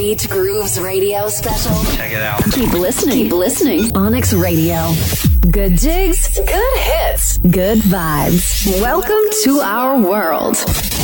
Beat Grooves Radio special. Check it out. Keep listening. Keep listening. Onyx Radio. Good jigs, good hits, good vibes. Welcome to our world.